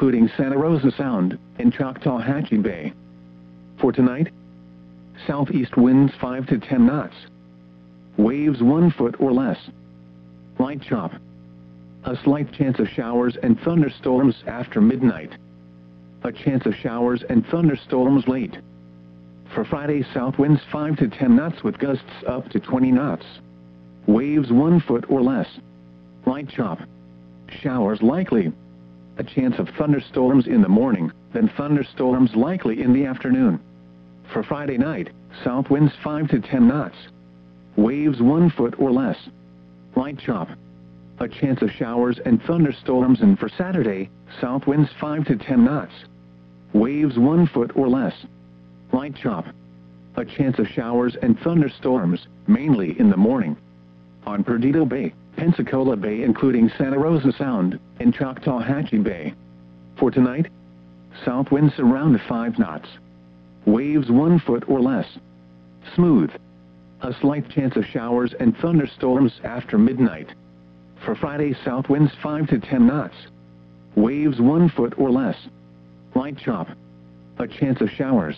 including Santa Rosa Sound and Choctawhatchee Bay. For tonight, southeast winds 5 to 10 knots. Waves 1 foot or less. Light chop. A slight chance of showers and thunderstorms after midnight. A chance of showers and thunderstorms late. For Friday, south winds 5 to 10 knots with gusts up to 20 knots. Waves 1 foot or less. Light chop. Showers likely. A chance of thunderstorms in the morning, then thunderstorms likely in the afternoon. For Friday night, south winds 5 to 10 knots. Waves 1 foot or less. Light chop. A chance of showers and thunderstorms, and for Saturday, south winds 5 to 10 knots. Waves 1 foot or less. Light chop. A chance of showers and thunderstorms, mainly in the morning. On Perdido Bay, Pensacola Bay including Santa Rosa Sound and Choctawhatchee Bay. For tonight, south winds around 5 knots. Waves 1 foot or less. Smooth. A slight chance of showers and thunderstorms after midnight. For Friday, south winds 5 to 10 knots. Waves 1 foot or less. Light chop. A chance of showers.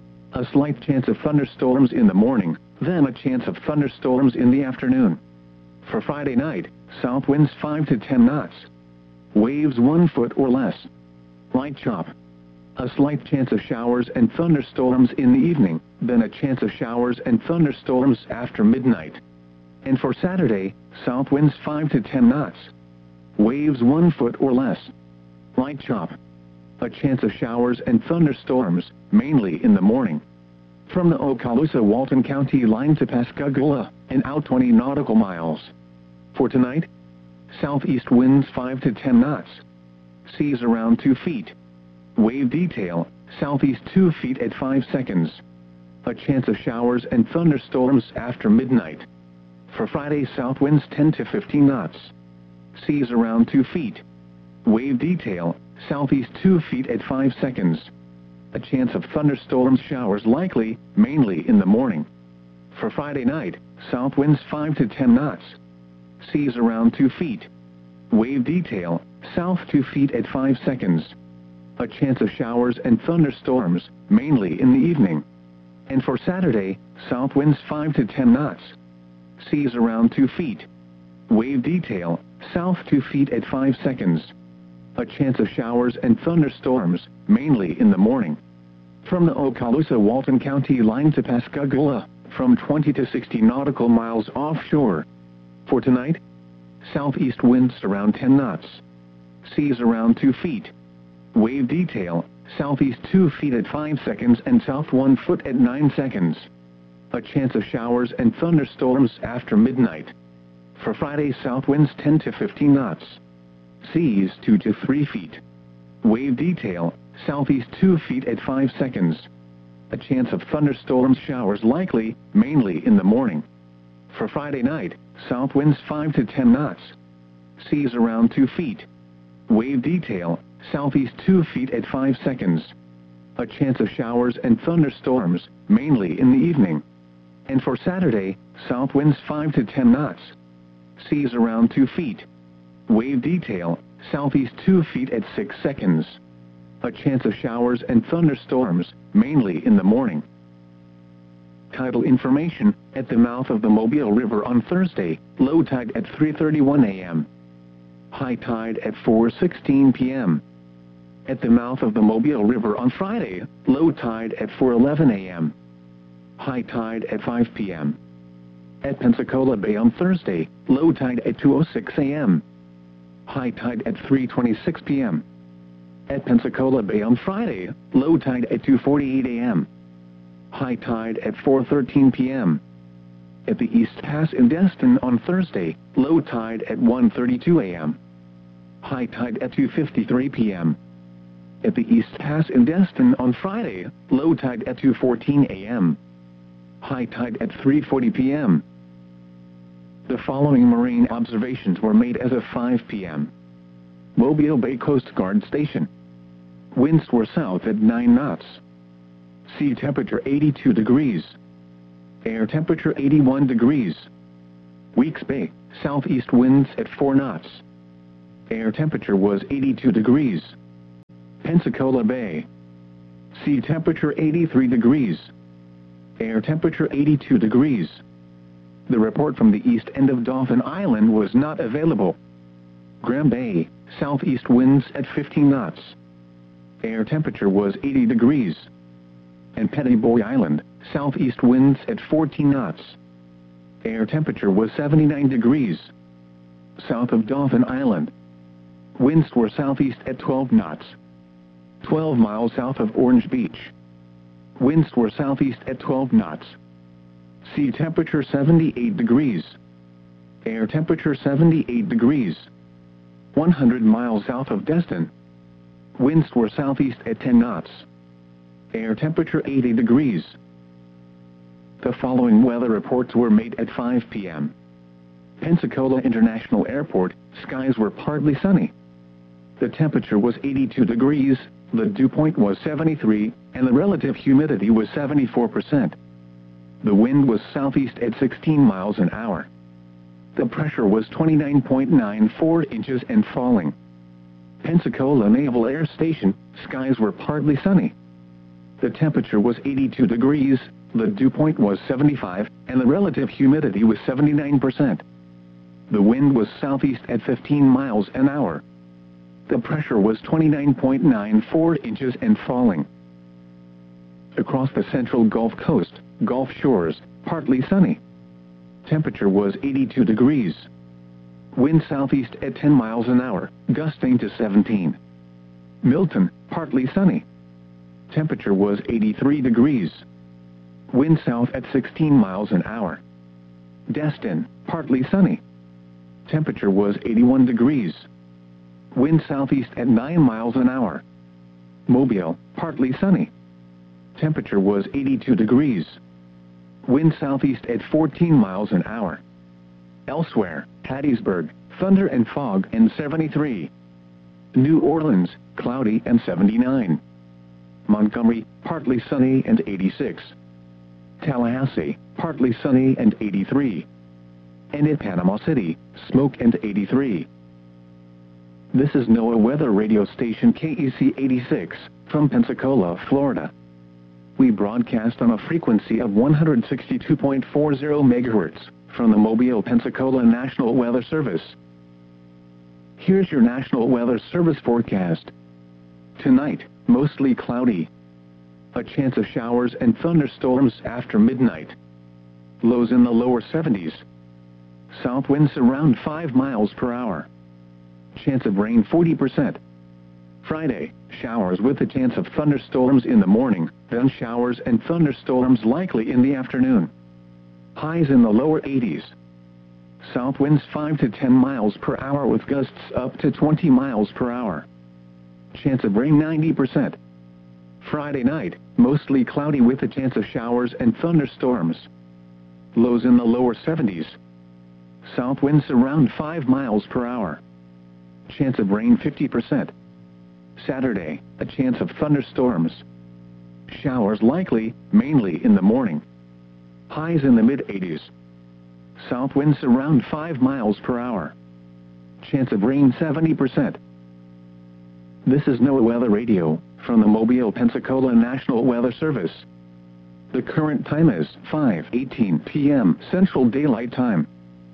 A slight chance of thunderstorms in the morning, then a chance of thunderstorms in the afternoon. For Friday night, south winds 5 to 10 knots. Waves 1 foot or less. Light chop. A slight chance of showers and thunderstorms in the evening, then a chance of showers and thunderstorms after midnight. And for Saturday, south winds 5 to 10 knots. Waves 1 foot or less. Light chop. A chance of showers and thunderstorms, mainly in the morning. From the Okaloosa-Walton County line to Pascagoula, and out 20 nautical miles. For tonight, southeast winds 5 to 10 knots. Seas around 2 feet. Wave detail, southeast 2 feet at 5 seconds. A chance of showers and thunderstorms after midnight. For Friday, south winds 10 to 15 knots. Seas around 2 feet. Wave detail, southeast 2 feet at 5 seconds. A chance of thunderstorms, showers likely, mainly in the morning. For Friday night, south winds 5 to 10 knots. Seas around 2 feet. Wave detail, south 2 feet at 5 seconds. A chance of showers and thunderstorms, mainly in the evening. And for Saturday, south winds 5 to 10 knots. Seas around 2 feet. Wave detail, south 2 feet at 5 seconds. A chance of showers and thunderstorms, mainly in the morning. From the Okaloosa-Walton County line to Pascagoula, from 20 to 60 nautical miles offshore. For tonight, southeast winds around 10 knots. Seas around 2 feet. Wave detail, southeast 2 feet at 5 seconds and south 1 foot at 9 seconds. A chance of showers and thunderstorms after midnight. For Friday, south winds 10 to 15 knots. Seas 2 to 3 feet. Wave detail, southeast 2 feet at 5 seconds. A chance of thunderstorms, showers likely, mainly in the morning. For Friday night, south winds 5 to 10 knots. Seas around 2 feet. Wave detail, southeast 2 feet at 5 seconds. A chance of showers and thunderstorms, mainly in the evening. And for Saturday, south winds 5 to 10 knots. Seas around 2 feet. Wave detail, southeast 2 feet at 6 seconds. A chance of showers and thunderstorms, mainly in the morning. Tidal information, at the mouth of the Mobile River on Thursday, low tide at 3:31 a.m. High tide at 4:16 p.m. At the mouth of the Mobile River on Friday, low tide at 4:11 a.m. High tide at 5 p.m. At Pensacola Bay on Thursday, low tide at 2:06 a.m. High tide at 3:26 p.m. At Pensacola Bay on Friday, low tide at 2:48 a.m. High tide at 4:13 p.m. At the East Pass in Destin on Thursday, low tide at 1:32 a.m. High tide at 2:53 p.m. At the East Pass in Destin on Friday, low tide at 2:14 a.m. High tide at 3:40 p.m. The following marine observations were made as of 5 p.m. Mobile Bay Coast Guard Station. Winds were south at 9 knots. Sea temperature 82 degrees. Air temperature 81 degrees. Weeks Bay, southeast winds at 4 knots. Air temperature was 82 degrees. Pensacola Bay. Sea temperature 83 degrees. Air temperature 82 degrees. The report from the east end of Dauphin Island was not available. Graham Bay, southeast winds at 15 knots. Air temperature was 80 degrees. And Pettiboy Island, southeast winds at 14 knots. Air temperature was 79 degrees. South of Dauphin Island. Winds were southeast at 12 knots. 12 miles south of Orange Beach. Winds were southeast at 12 knots. Sea temperature 78 degrees. Air temperature 78 degrees. 100 miles south of Destin. Winds were southeast at 10 knots. Air temperature 80 degrees. The following weather reports were made at 5 p.m. Pensacola International Airport, skies were partly sunny. The temperature was 82 degrees, the dew point was 73, and the relative humidity was 74%. The wind was southeast at 16 miles an hour. The pressure was 29.94 inches and falling. Pensacola Naval Air Station, skies were partly sunny. The temperature was 82 degrees, the dew point was 75, and the relative humidity was 79%. The wind was southeast at 15 miles an hour. The pressure was 29.94 inches and falling. Across the central Gulf Coast, Gulf Shores, partly sunny. Temperature was 82 degrees. Wind southeast at 10 miles an hour, gusting to 17. Milton, partly sunny. Temperature was 83 degrees. Wind south at 16 miles an hour. Destin, partly sunny. Temperature was 81 degrees. Wind southeast at 9 miles an hour. Mobile, partly sunny. Temperature was 82 degrees. Wind southeast at 14 miles an hour. Elsewhere, Hattiesburg, thunder and fog and 73. New Orleans, cloudy and 79. Montgomery, partly sunny and 86. Tallahassee, partly sunny and 83. And in Panama City, smoke and 83. This is NOAA weather radio station KEC 86, from Pensacola, Florida. We broadcast on a frequency of 162.40 MHz, from the Mobile, Pensacola National Weather Service. Here's your National Weather Service forecast. Tonight, mostly cloudy. A chance of showers and thunderstorms after midnight. Lows in the lower 70s. South winds around 5 miles per hour. Chance of rain 40%. Friday, showers with a chance of thunderstorms in the morning, then showers and thunderstorms likely in the afternoon. Highs in the lower 80s. South winds 5 to 10 miles per hour with gusts up to 20 miles per hour. Chance of rain 90%. Friday night, mostly cloudy with a chance of showers and thunderstorms. Lows in the lower 70s. South winds around 5 miles per hour. Chance of rain 50%. Saturday, a chance of thunderstorms. Showers likely, mainly in the morning. Highs in the mid-80s. South winds around 5 miles per hour. Chance of rain 70%. This is NOAA Weather Radio, from the Mobile, Pensacola National Weather Service. The current time is 5:18 p.m. Central Daylight Time.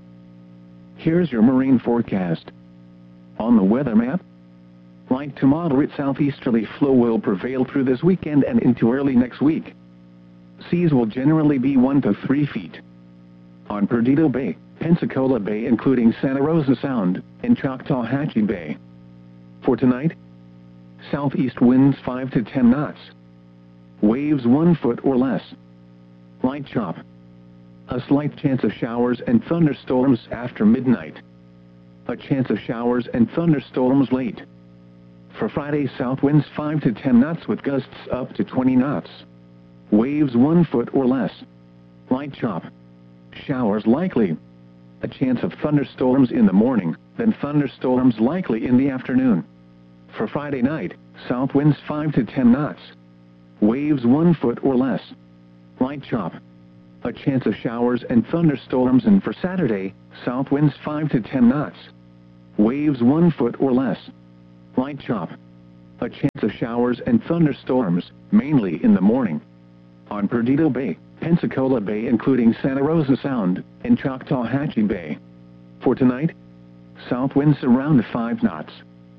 Here's your marine forecast. On the weather map, light to moderate southeasterly flow will prevail through this weekend and into early next week. Seas will generally be 1 to 3 feet. On Perdido Bay, Pensacola Bay including Santa Rosa Sound, and Choctawhatchee Bay. For tonight, southeast winds 5 to 10 knots. Waves 1 foot or less. Light chop. A slight chance of showers and thunderstorms after midnight. A chance of showers and thunderstorms late. For Friday, south winds 5 to 10 knots with gusts up to 20 knots. Waves 1 foot or less. Light chop. Showers likely. A chance of thunderstorms in the morning, then thunderstorms likely in the afternoon. For Friday night, south winds 5 to 10 knots. Waves 1 foot or less. Light chop. A chance of showers and thunderstorms, and for Saturday, south winds 5 to 10 knots. Waves 1 foot or less. Light chop. A chance of showers and thunderstorms, mainly in the morning. On Perdido Bay, Pensacola Bay including Santa Rosa Sound, and Choctawhatchee Bay. For tonight, south winds around 5 knots.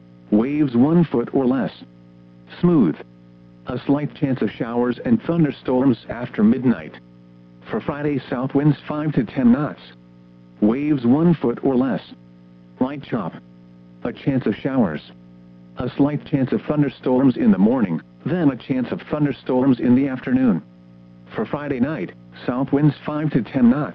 Waves 1 foot or less. Smooth. A slight chance of showers and thunderstorms after midnight. For Friday, south winds 5 to 10 knots. Waves 1 foot or less. Light chop. A chance of showers. A slight chance of thunderstorms in the morning, then a chance of thunderstorms in the afternoon. For Friday night, south winds 5 to 10 knots.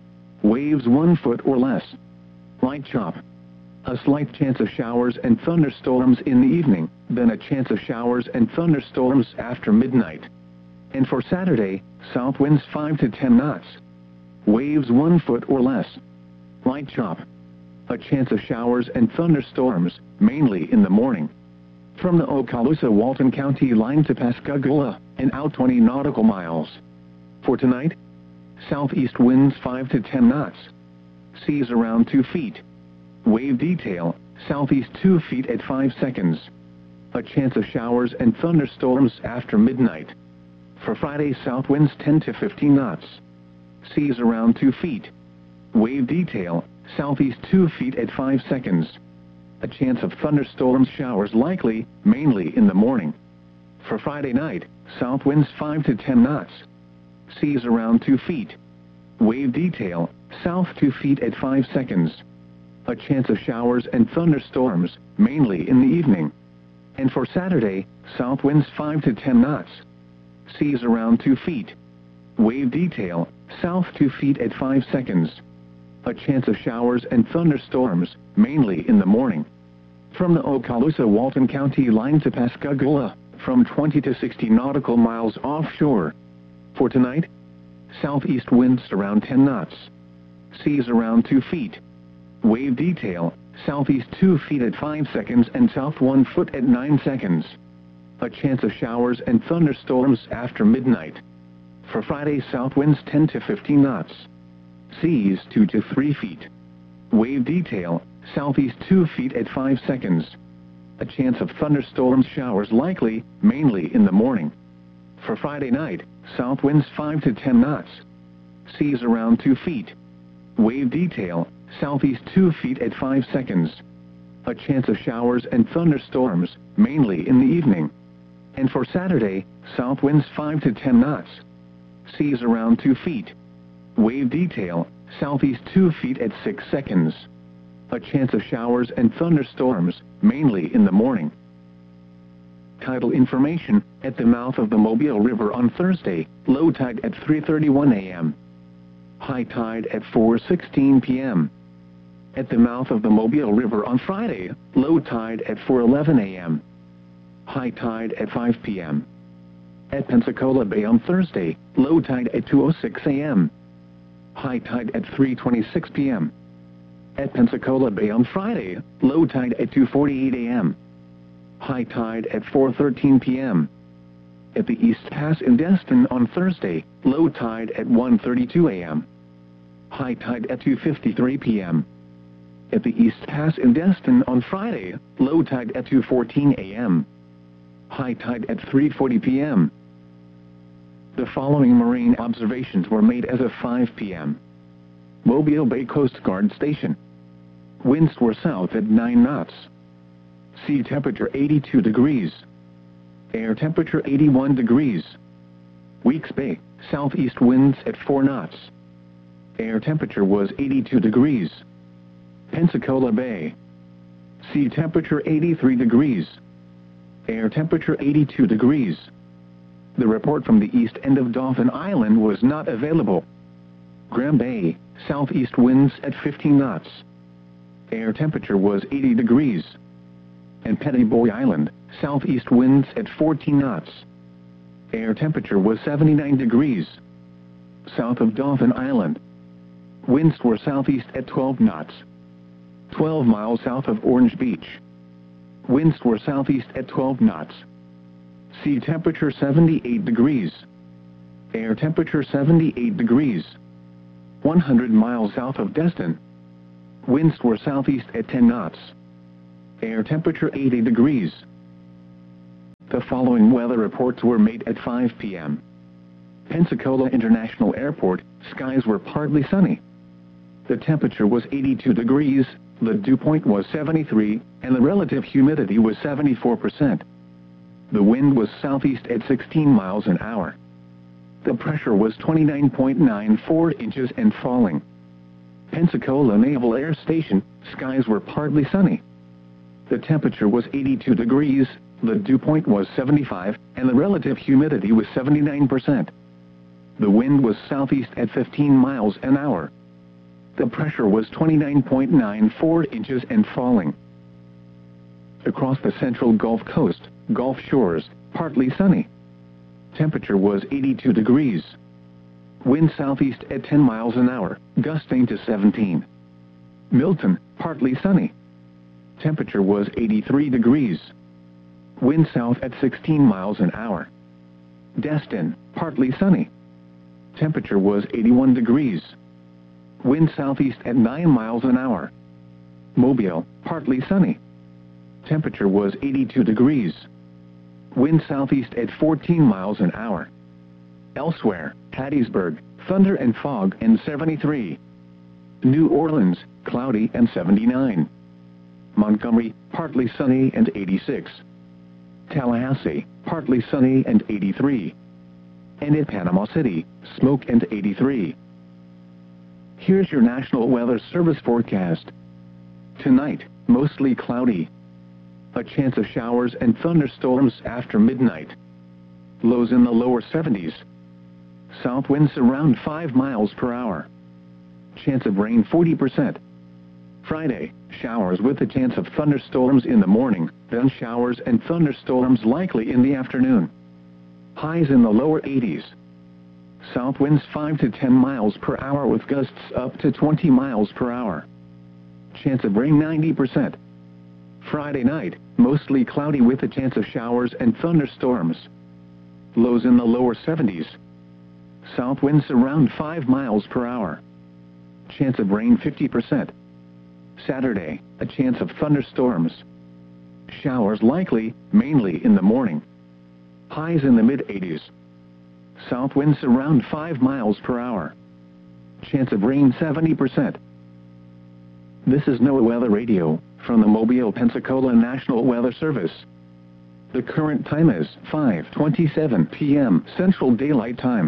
Waves 1 foot or less. Light chop. A slight chance of showers and thunderstorms in the evening, then a chance of showers and thunderstorms after midnight. And for Saturday, south winds 5 to 10 knots. Waves 1 foot or less. Light chop. A chance of showers and thunderstorms, mainly in the morning. From the Okaloosa-Walton County line to Pascagoula, and out 20 nautical miles. For tonight, southeast winds 5 to 10 knots. Seas around 2 feet. Wave detail, southeast 2 feet at 5 seconds. A chance of showers and thunderstorms after midnight. For Friday, south winds 10 to 15 knots. Seas around 2 feet. Wave detail, southeast 2 feet at 5 seconds. A chance of thunderstorms showers likely, mainly in the morning. For Friday night, south winds 5 to 10 knots. Seas around 2 feet. Wave detail, south 2 feet at 5 seconds. A chance of showers and thunderstorms, mainly in the evening. And for Saturday, south winds 5 to 10 knots. Seas around 2 feet. Wave detail, south 2 feet at 5 seconds. A chance of showers and thunderstorms, mainly in the morning. From the Okaloosa-Walton County line to Pascagoula, from 20 to 60 nautical miles offshore. For tonight, southeast winds around 10 knots. Seas around 2 feet. Wave detail, southeast 2 feet at 5 seconds and south 1 foot at 9 seconds. A chance of showers and thunderstorms after midnight. For Friday, south winds 10 to 15 knots. Seas 2 to 3 feet. Wave detail, southeast 2 feet at 5 seconds. A chance of thunderstorms showers likely, mainly in the morning. For Friday night, south winds 5 to 10 knots. Seas around 2 feet. Wave detail, southeast 2 feet at 5 seconds. A chance of showers and thunderstorms, mainly in the evening. And for Saturday, south winds 5 to 10 knots. Seas around 2 feet. Wave detail, southeast 2 feet at 6 seconds. A chance of showers and thunderstorms, mainly in the morning. Tidal information, at the mouth of the Mobile River on Thursday, low tide at 3:31 a.m. High tide at 4:16 p.m. At the mouth of the Mobile River on Friday, low tide at 4:11 a.m. High tide at 5 p.m. At Pensacola Bay on Thursday, low tide at 2:06 a.m. High tide at 3:26 p.m. At Pensacola Bay on Friday, low tide at 2:48 a.m. High tide at 4:13 p.m. At the East Pass in Destin on Thursday, low tide at 1:32 a.m. High tide at 2:53 p.m. At the East Pass in Destin on Friday, low tide at 2:14 a.m. High tide at 3:40 p.m. The following marine observations were made as of 5 p.m. Mobile Bay Coast Guard Station. Winds were south at 9 knots. Sea temperature 82 degrees. Air temperature 81 degrees. Weeks Bay, southeast winds at 4 knots. Air temperature was 82 degrees. Pensacola Bay. Sea temperature 83 degrees. Air temperature 82 degrees. The report from the east end of Dauphin Island was not available. Graham Bay, southeast winds at 15 knots. Air temperature was 80 degrees. And Petty Boy Island, southeast winds at 14 knots. Air temperature was 79 degrees. South of Dauphin Island. Winds were southeast at 12 knots. 12 miles south of Orange Beach. Winds were southeast at 12 knots. Sea temperature 78 degrees. Air temperature 78 degrees. 100 miles south of Destin. Winds were southeast at 10 knots. Air temperature 80 degrees. The following weather reports were made at 5 p.m. Pensacola International Airport, skies were partly sunny. The temperature was 82 degrees, the dew point was 73, and the relative humidity was 74%. The wind was southeast at 16 miles an hour. The pressure was 29.94 inches and falling. Pensacola Naval Air Station, skies were partly sunny. The temperature was 82 degrees, the dew point was 75, and the relative humidity was 79%. The wind was southeast at 15 miles an hour. The pressure was 29.94 inches and falling. Across the central Gulf Coast, Gulf Shores, partly sunny. Temperature was 82 degrees. Wind southeast at 10 miles an hour, gusting to 17. Milton, partly sunny. Temperature was 83 degrees. Wind south at 16 miles an hour. Destin, partly sunny. Temperature was 81 degrees. Wind southeast at 9 miles an hour. Mobile, partly sunny. Temperature was 82 degrees. Wind southeast at 14 miles an hour. Elsewhere, Hattiesburg, thunder and fog and 73. New Orleans, cloudy and 79. Montgomery, partly sunny and 86. Tallahassee, partly sunny and 83. And at Panama City, smoke and 83. Here's your National Weather Service forecast. Tonight, mostly cloudy. A chance of showers and thunderstorms after midnight. Lows in the lower 70s. South winds around 5 miles per hour. Chance of rain 40%. Friday, showers with a chance of thunderstorms in the morning, then showers and thunderstorms likely in the afternoon. Highs in the lower 80s. South winds 5 to 10 miles per hour with gusts up to 20 miles per hour. Chance of rain 90%. Friday night, mostly cloudy with a chance of showers and thunderstorms. Lows in the lower 70s. South winds around 5 miles per hour. Chance of rain 50%. Saturday, a chance of thunderstorms. Showers likely, mainly in the morning. Highs in the mid-80s. South winds around 5 miles per hour. Chance of rain 70%. This is NOAA Weather Radio, from the Mobile, Pensacola National Weather Service. The current time is 5:27 p.m. Central Daylight Time.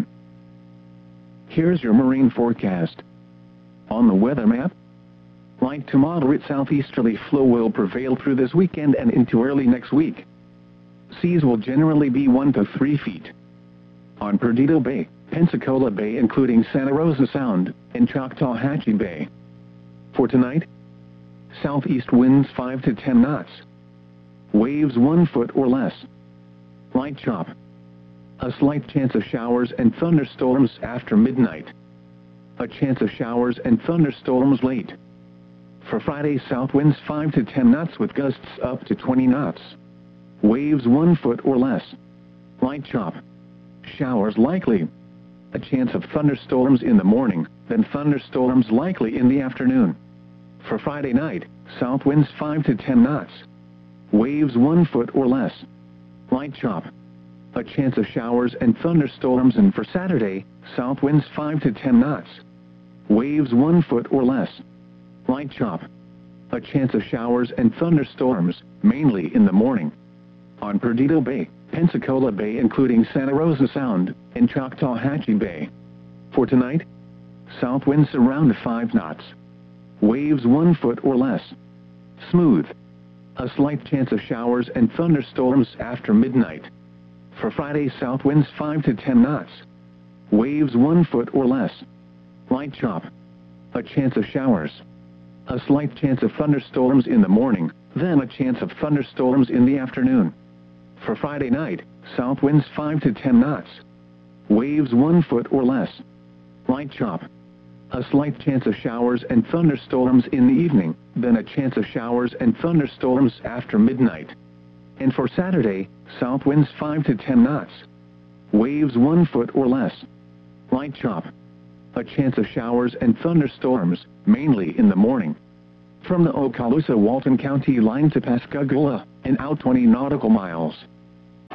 Here's your marine forecast. On the weather map, light to moderate southeasterly flow will prevail through this weekend and into early next week. Seas will generally be 1 to 3 feet. On Perdido Bay, Pensacola Bay including Santa Rosa Sound, and Choctawhatchee Bay. For tonight, southeast winds 5 to 10 knots. Waves 1 foot or less. Light chop. A slight chance of showers and thunderstorms after midnight. A chance of showers and thunderstorms late. For Friday, south winds 5 to 10 knots with gusts up to 20 knots. Waves 1 foot or less. Light chop. Showers likely. A chance of thunderstorms in the morning, then thunderstorms likely in the afternoon. For Friday night, south winds 5 to 10 knots. Waves 1 foot or less. Light chop. A chance of showers and thunderstorms, and for Saturday, south winds 5 to 10 knots. Waves 1 foot or less. Light chop. A chance of showers and thunderstorms, mainly in the morning. On Perdido Bay, Pensacola Bay including Santa Rosa Sound, and Choctawhatchee Bay. For tonight, south winds around 5 knots. Waves 1 foot or less. Smooth. A slight chance of showers and thunderstorms after midnight. For Friday, south winds 5 to 10 knots. Waves 1 foot or less. Light chop. A chance of showers. A slight chance of thunderstorms in the morning, then a chance of thunderstorms in the afternoon. For Friday night, south winds 5 to 10 knots. Waves 1 foot or less. Light chop. A slight chance of showers and thunderstorms in the evening, then a chance of showers and thunderstorms after midnight. And for Saturday, south winds 5 to 10 knots. Waves 1 foot or less. Light chop. A chance of showers and thunderstorms, mainly in the morning. From the Okaloosa-Walton County line to Pascagoula, and out 20 nautical miles. For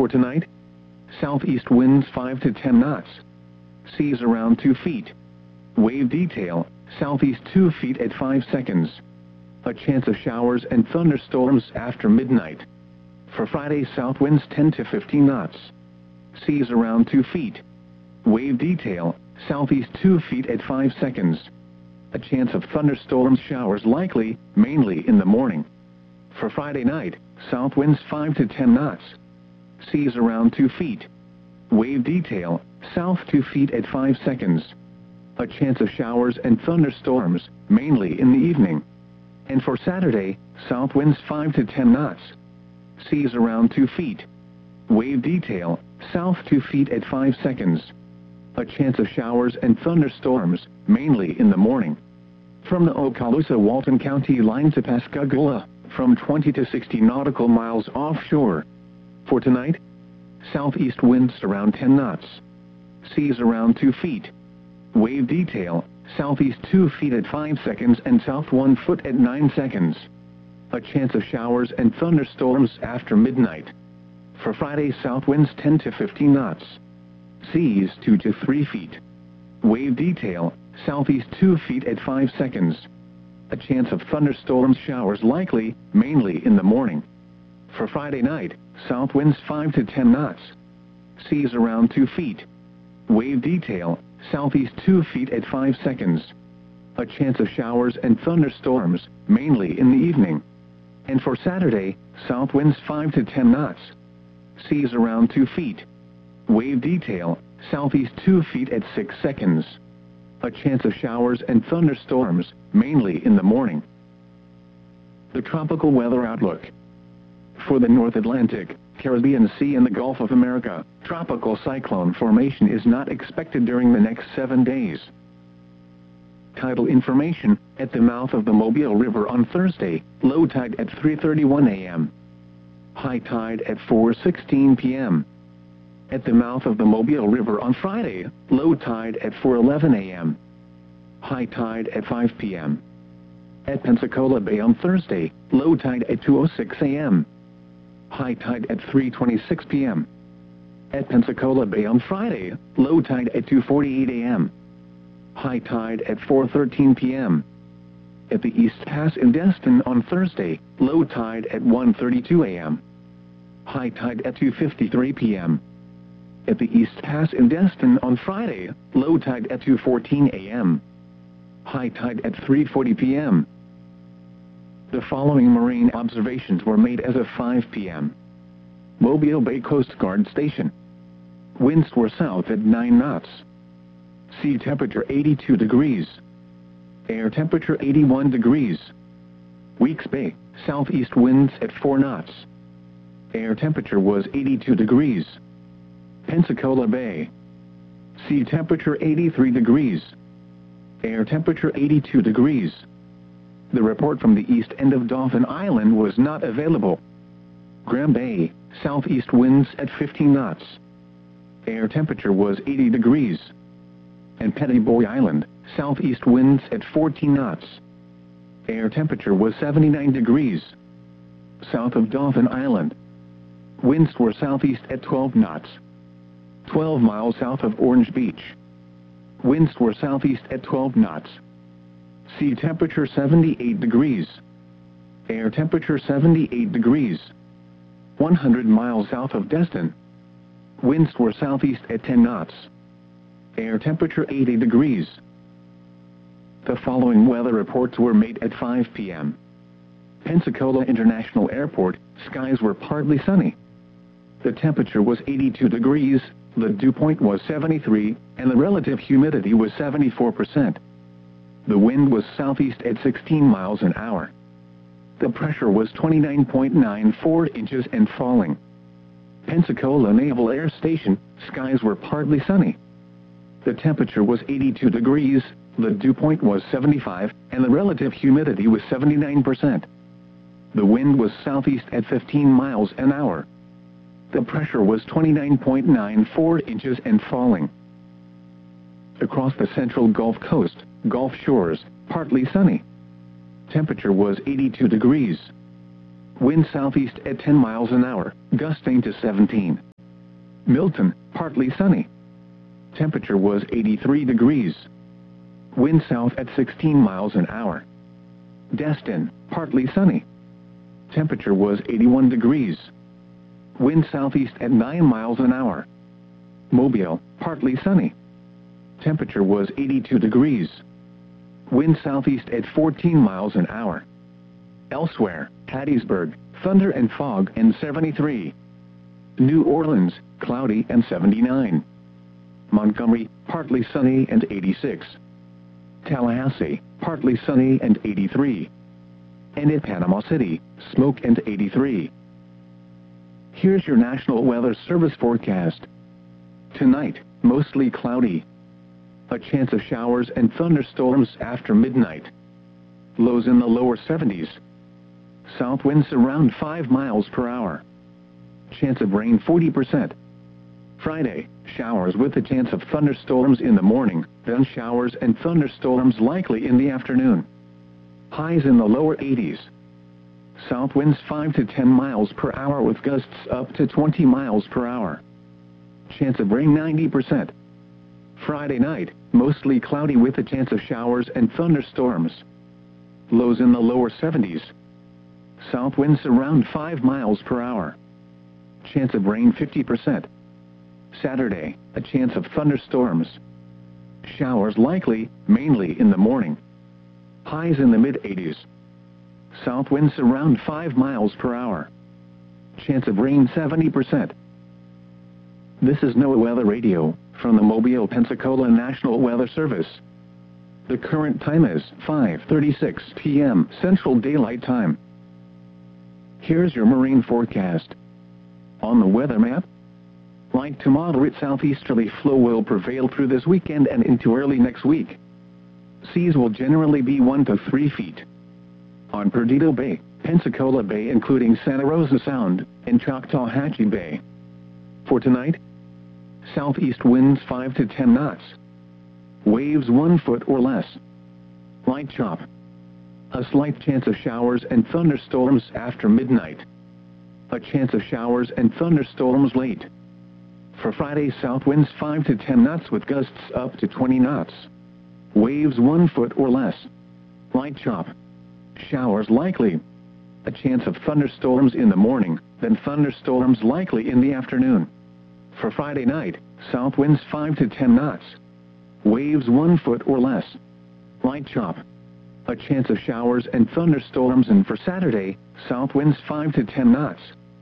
For tonight, southeast winds 5 to 10 knots. Seas around 2 feet. Wave detail, southeast 2 feet at 5 seconds. A chance of showers and thunderstorms after midnight. For Friday, south winds 10 to 15 knots. Seas around 2 feet. Wave detail, southeast 2 feet at 5 seconds. A chance of thunderstorms, showers likely, mainly in the morning. For Friday night, south winds 5 to 10 knots. Seas around 2 feet. Wave detail, south 2 feet at 5 seconds. A chance of showers and thunderstorms, mainly in the evening. And for Saturday, south winds 5 to 10 knots. Seas around 2 feet. Wave detail, south 2 feet at 5 seconds. A chance of showers and thunderstorms, mainly in the morning. From the Okaloosa-Walton County line to Pascagoula, from 20 to 60 nautical miles offshore. For tonight, southeast winds around 10 knots. Seas around 2 feet. Wave detail, southeast 2 feet at 5 seconds and south 1 foot at 9 seconds. A chance of showers and thunderstorms after midnight. For Friday, south winds 10 to 15 knots. Seas 2 to 3 feet. Wave detail, southeast 2 feet at 5 seconds. A chance of thunderstorms, showers likely, mainly in the morning. For Friday night, south winds 5 to 10 knots. Seas around 2 feet. Wave detail, southeast 2 feet at 5 seconds. A chance of showers and thunderstorms, mainly in the evening. And for Saturday, south winds 5 to 10 knots. Seas around 2 feet. Wave detail, southeast 2 feet at 6 seconds. A chance of showers and thunderstorms, mainly in the morning. The tropical weather outlook. For the North Atlantic, Caribbean Sea and the Gulf of America, tropical cyclone formation is not expected during the next 7 days. Tidal information, at the mouth of the Mobile River on Thursday, low tide at 3:31 a.m. High tide at 4:16 p.m. At the mouth of the Mobile River on Friday, low tide at 4:11 a.m. High tide at 5 p.m. At Pensacola Bay on Thursday, low tide at 2:06 a.m. High tide at 3:26 p.m. At Pensacola Bay on Friday, low tide at 2:48 a.m. High tide at 4:13 p.m. At the East Pass in Destin on Thursday, low tide at 1:32 a.m. High tide at 2:53 p.m. At the East Pass in Destin on Friday, low tide at 2:14 a.m. High tide at 3:40 p.m. The following marine observations were made as of 5 p.m. Mobile Bay Coast Guard Station. Winds were south at 9 knots. Sea temperature 82 degrees. Air temperature 81 degrees. Weeks Bay, southeast winds at 4 knots. Air temperature was 82 degrees. Pensacola Bay. Sea temperature 83 degrees. Air temperature 82 degrees. The report from the east end of Dauphin Island was not available. Graham Bay, southeast winds at 15 knots. Air temperature was 80 degrees. And Petty Boy Island, southeast winds at 14 knots. Air temperature was 79 degrees. South of Dauphin Island. Winds were southeast at 12 knots. 12 miles south of Orange Beach. Winds were southeast at 12 knots. Sea temperature 78 degrees. Air temperature 78 degrees. 100 miles south of Destin. Winds were southeast at 10 knots. Air temperature 80 degrees. The following weather reports were made at 5 p.m. Pensacola International Airport, skies were partly sunny. The temperature was 82 degrees, the dew point was 73, and the relative humidity was 74%. The wind was southeast at 16 miles an hour. The pressure was 29.94 inches and falling. Pensacola Naval Air Station, skies were partly sunny. The temperature was 82 degrees, the dew point was 75, and the relative humidity was 79%. The wind was southeast at 15 miles an hour. The pressure was 29.94 inches and falling. Across the central Gulf Coast, Gulf Shores, partly sunny. Temperature was 82 degrees. Wind southeast at 10 miles an hour, gusting to 17. Milton, partly sunny. Temperature was 83 degrees. Wind south at 16 miles an hour. Destin, partly sunny. Temperature was 81 degrees. Wind southeast at 9 miles an hour. Mobile, partly sunny. Temperature was 82 degrees. Wind southeast at 14 miles an hour. Elsewhere, Hattiesburg, thunder and fog and 73. New Orleans, cloudy and 79. Montgomery, partly sunny and 86. Tallahassee, partly sunny and 83. And in Panama City, smoke and 83. Here's your National Weather Service forecast. Tonight, mostly cloudy. A chance of showers and thunderstorms after midnight. Lows in the lower 70s. South winds around 5 miles per hour. Chance of rain 40%. Friday, showers with a chance of thunderstorms in the morning, then showers and thunderstorms likely in the afternoon. Highs in the lower 80s. South winds 5 to 10 miles per hour with gusts up to 20 miles per hour. Chance of rain 90%. Friday night, mostly cloudy with a chance of showers and thunderstorms. Lows in the lower 70s. South winds around 5 miles per hour. Chance of rain 50%. Saturday, a chance of thunderstorms. Showers likely, mainly in the morning. Highs in the mid-80s. South winds around 5 miles per hour. Chance of rain 70%. This is NOAA Weather Radio from the Mobile, Pensacola National Weather Service. The current time is 5:36 p.m. Central Daylight Time. Here's your marine forecast. On the weather map, light to moderate southeasterly flow will prevail through this weekend and into early next week. Seas will generally be 1 to 3 feet. On Perdido Bay, Pensacola Bay including Santa Rosa Sound, and Choctawhatchee Bay. For tonight, southeast winds 5 to 10 knots. Waves 1 foot or less. Light chop. A slight chance of showers and thunderstorms after midnight. A chance of showers and thunderstorms late. For Friday, south winds 5 to 10 knots with gusts up to 20 knots. Waves 1 foot or less. Light chop. Showers likely. A chance of thunderstorms in the morning, then thunderstorms likely in the afternoon. For Friday night, south winds 5 to 10 knots. Waves 1 foot or less. Light chop. A chance of showers and thunderstorms, and for Saturday, south winds 5 to 10 knots.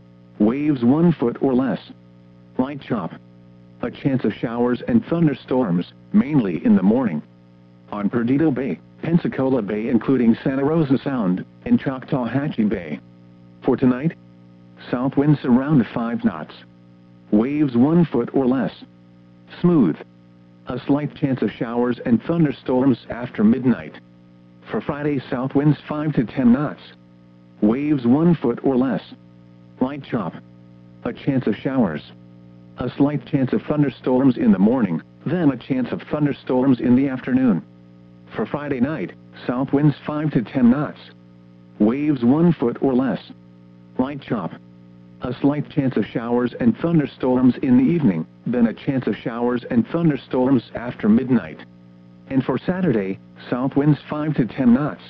Waves 1 foot or less. Light chop. A chance of showers and thunderstorms, mainly in the morning. On Perdido Bay, Pensacola Bay including Santa Rosa Sound, and Choctawhatchee Bay. For tonight, south winds around 5 knots. Waves 1 foot or less. Smooth. A slight chance of showers and thunderstorms after midnight. For Friday, south winds 5 to 10 knots. Waves 1 foot or less. Light chop. A chance of showers. A slight chance of thunderstorms in the morning, then a chance of thunderstorms in the afternoon. For Friday night, south winds 5 to 10 knots. Waves 1 foot or less. Light chop. A slight chance of showers and thunderstorms in the evening, then a chance of showers and thunderstorms after midnight. And for Saturday, south winds 5 to 10 knots.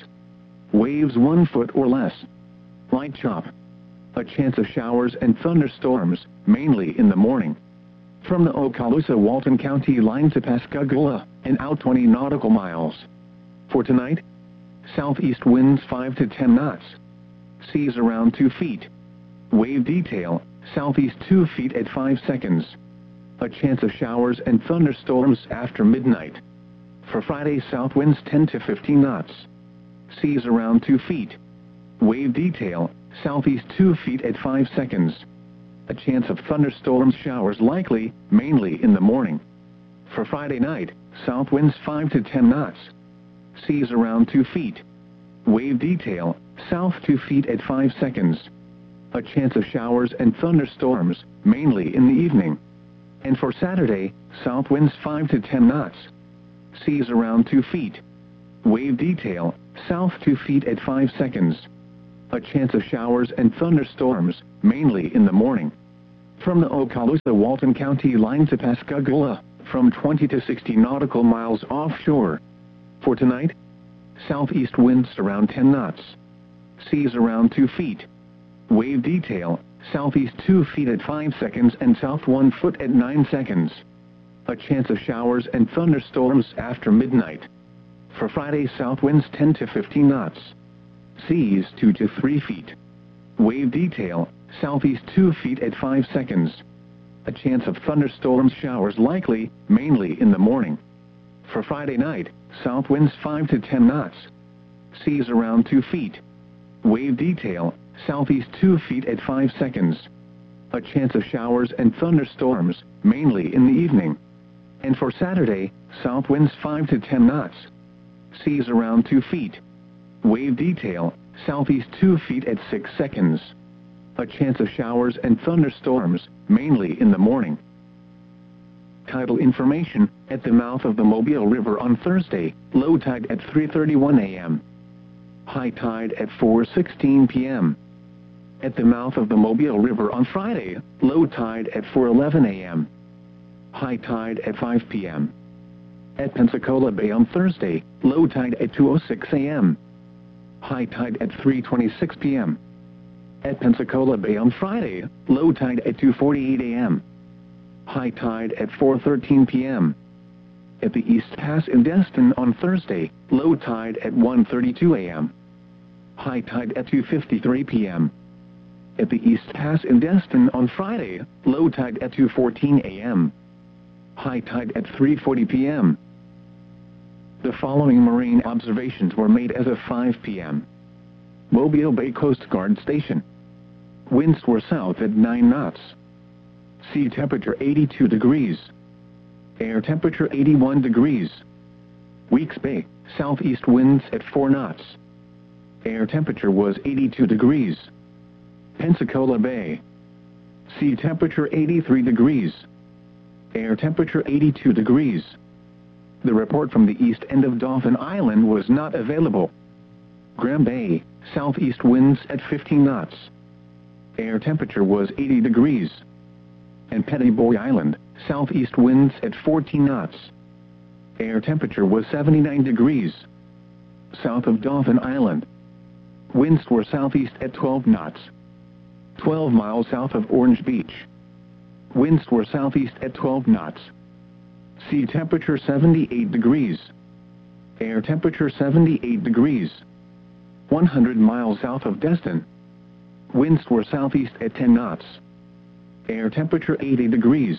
Waves 1 foot or less. Light chop. A chance of showers and thunderstorms, mainly in the morning. From the Okaloosa-Walton County line to Pascagoula, and out 20 nautical miles. For tonight, southeast winds 5 to 10 knots. Seas around 2 feet. Wave detail, southeast 2 feet at 5 seconds. A chance of showers and thunderstorms after midnight. For Friday, south winds 10 to 15 knots. Seas around 2 feet. Wave detail, southeast 2 feet at 5 seconds. A chance of thunderstorms showers likely, mainly in the morning. For Friday night, south winds 5 to 10 knots. Seas around 2 feet. Wave detail, south 2 feet at 5 seconds. A chance of showers and thunderstorms, mainly in the evening. And for Saturday, south winds 5 to 10 knots. Seas around 2 feet. Wave detail, south 2 feet at 5 seconds. A chance of showers and thunderstorms, mainly in the morning. From the Okaloosa-Walton County line to Pascagoula, from 20 to 60 nautical miles offshore. For tonight, southeast winds around 10 knots. Seas around 2 feet. Wave detail, southeast 2 feet at 5 seconds and south 1 foot at 9 seconds. A chance of showers and thunderstorms after midnight. For Friday, south winds 10 to 15 knots. Seas 2 to 3 feet. Wave detail, southeast 2 feet at 5 seconds. A chance of thunderstorms showers likely, mainly in the morning. For Friday night, south winds 5 to 10 knots. Seas around 2 feet. Wave detail, southeast 2 feet at 5 seconds. A chance of showers and thunderstorms, mainly in the evening. And for Saturday, south winds 5 to 10 knots. Seas around 2 feet. Wave detail, southeast 2 feet at 6 seconds. A chance of showers and thunderstorms, mainly in the morning. Tidal information, at the mouth of the Mobile River on Thursday, low tide at 3:31 a.m. High tide at 4:16 p.m. At the mouth of the Mobile River on Friday, low tide at 4:11 a.m. High tide at 5 p.m. At Pensacola Bay on Thursday, low tide at 2:06 a.m. High tide at 3:26 p.m. At Pensacola Bay on Friday, low tide at 2:48 a.m. High tide at 4:13 p.m. At the East Pass in Destin on Thursday, low tide at 1:32 a.m. High tide at 2:53 p.m. At the East Pass in Destin on Friday, low tide at 2:14 a.m. High tide at 3:40 p.m. The following marine observations were made as of 5 p.m. Mobile Bay Coast Guard Station. Winds were south at 9 knots. Sea temperature 82 degrees. Air temperature 81 degrees. Weeks Bay, southeast winds at 4 knots. Air temperature was 82 degrees. Pensacola Bay. Sea temperature 83 degrees. Air temperature 82 degrees. The report from the east end of Dauphin Island was not available. Graham Bay, southeast winds at 15 knots. Air temperature was 80 degrees. And Petty Boy Island, southeast winds at 14 knots. Air temperature was 79 degrees. South of Dauphin Island. Winds were southeast at 12 knots. 12 miles south of Orange Beach. Winds were southeast at 12 knots. Sea temperature 78 degrees. Air temperature 78 degrees. 100 miles south of Destin. Winds were southeast at 10 knots. Air temperature 80 degrees.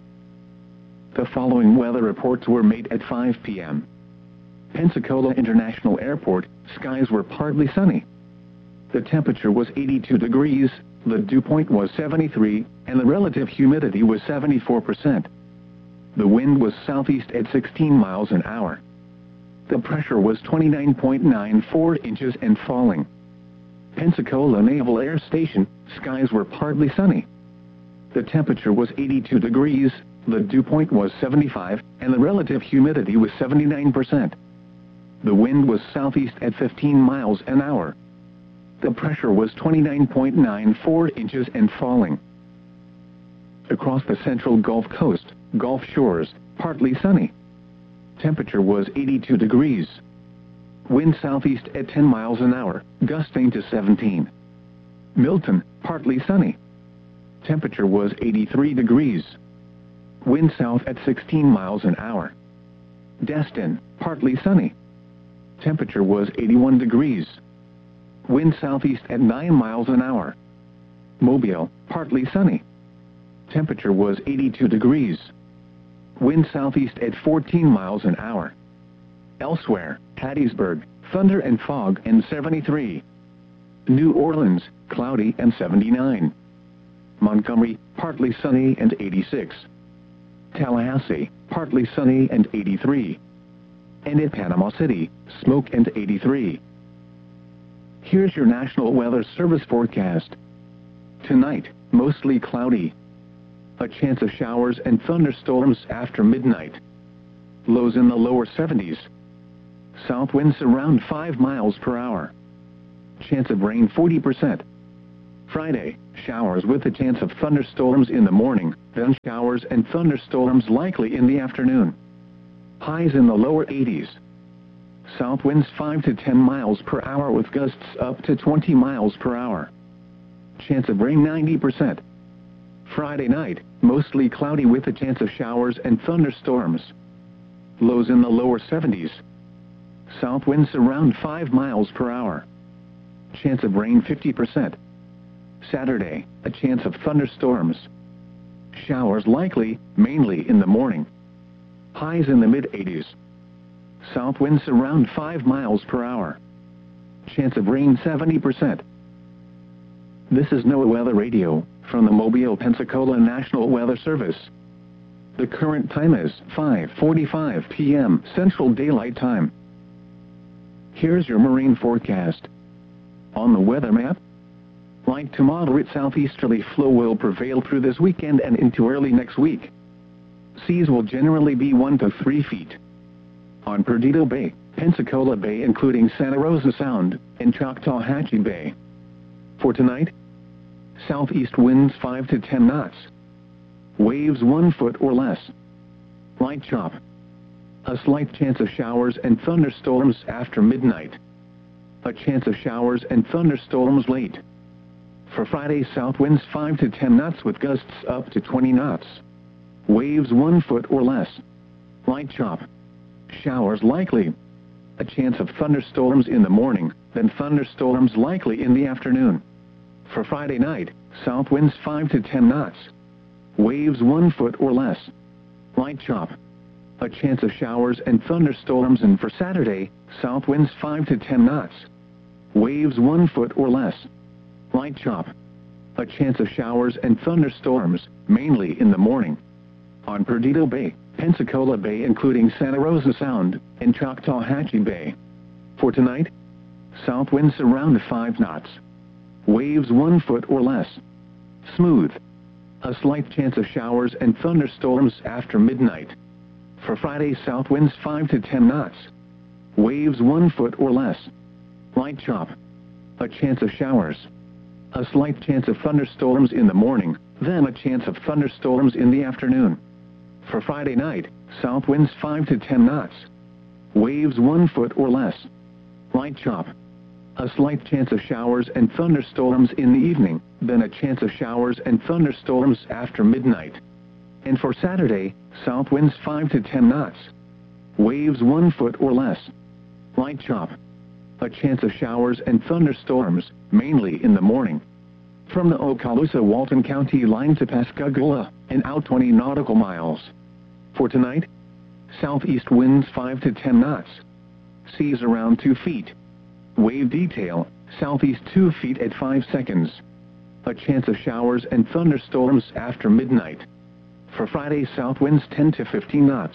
The following weather reports were made at 5 p.m. Pensacola International Airport, skies were partly sunny. The temperature was 82 degrees, the dew point was 73, and the relative humidity was 74%. The wind was southeast at 16 miles an hour. The pressure was 29.94 inches and falling. Pensacola Naval Air Station, skies were partly sunny. The temperature was 82 degrees, the dew point was 75, and the relative humidity was 79%. The wind was southeast at 15 miles an hour. The pressure was 29.94 inches and falling. Across the central Gulf Coast, Gulf Shores, partly sunny. Temperature was 82 degrees. Wind southeast at 10 miles an hour, gusting to 17. Milton, partly sunny. Temperature was 83 degrees. Wind south at 16 miles an hour. Destin, partly sunny. Temperature was 81 degrees. Wind southeast at 9 miles an hour. Mobile, partly sunny. Temperature was 82 degrees. Wind southeast at 14 miles an hour. Elsewhere, Hattiesburg, thunder and fog and 73. New Orleans, cloudy and 79. Montgomery, partly sunny and 86. Tallahassee, partly sunny and 83. And in Panama City, smoke and 83. Here's your National Weather Service forecast. Tonight, mostly cloudy. A chance of showers and thunderstorms after midnight. Lows in the lower 70s. South winds around 5 miles per hour. Chance of rain 40%. Friday, Showers with a chance of thunderstorms in the morning, then showers and thunderstorms likely in the afternoon. Highs in the lower 80s. South winds 5 to 10 miles per hour with gusts up to 20 miles per hour. Chance of rain 90%. Friday night, mostly cloudy with a chance of showers and thunderstorms. Lows in the lower 70s. South winds around 5 miles per hour. Chance of rain 50%. Saturday, a chance of thunderstorms. Showers likely, mainly in the morning. Highs in the mid-80s. South winds around 5 miles per hour. Chance of rain 70%. This is NOAA Weather Radio, from the Mobile, Pensacola National Weather Service. The current time is 5:45 p.m. Central Daylight Time. Here's your marine forecast. On the weather map, light to moderate southeasterly flow will prevail through this weekend and into early next week. Seas will generally be 1 to 3 feet. On Perdido Bay, Pensacola Bay including Santa Rosa Sound, and Choctawhatchee Bay. For tonight, southeast winds 5 to 10 knots. Waves 1 foot or less. Light chop. A slight chance of showers and thunderstorms after midnight. A chance of showers and thunderstorms late. For Friday, south winds 5 to 10 knots with gusts up to 20 knots. Waves 1 foot or less. Light chop. Showers likely. A chance of thunderstorms in the morning, then thunderstorms likely in the afternoon. For Friday night, south winds 5 to 10 knots. Waves 1 foot or less. Light chop. A chance of showers and thunderstorms, and for Saturday, south winds 5 to 10 knots. Waves 1 foot or less. Light chop. A chance of showers and thunderstorms, mainly in the morning. On Perdido Bay, Pensacola Bay including Santa Rosa Sound, and Choctawhatchee Bay. For tonight, south winds around 5 knots. Waves 1 foot or less. Smooth. A slight chance of showers and thunderstorms after midnight. For Friday, south winds 5 to 10 knots. Waves 1 foot or less. Light chop. A chance of showers. A slight chance of thunderstorms in the morning, then a chance of thunderstorms in the afternoon. For Friday night, south winds 5 to 10 knots. Waves 1 foot or less. Light chop. A slight chance of showers and thunderstorms in the evening, then a chance of showers and thunderstorms after midnight. And for Saturday, south winds 5 to 10 knots. Waves 1 foot or less. Light chop. A chance of showers and thunderstorms, mainly in the morning. From the Okaloosa-Walton County line to Pascagoula, and out 20 nautical miles. For tonight, southeast winds 5 to 10 knots. Seas around 2 feet. Wave detail, southeast 2 feet at 5 seconds. A chance of showers and thunderstorms after midnight. For Friday, south winds 10 to 15 knots.